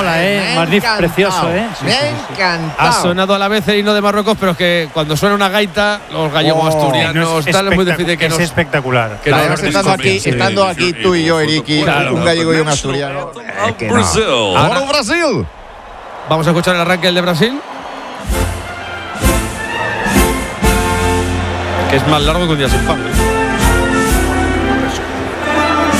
mola, magnífico, precioso, Me ha encantado. Ha sonado a la vez el himno de Marruecos, pero es que cuando suena una gaita, los gallegos asturianos, tal, es muy difícil que es espectacular. que Además, estando aquí tú y yo, Eriki, un gallego y un asturiano. Ahora, Brasil! vamos a escuchar el arranque del de Brasil, que es más largo que un día sin pan.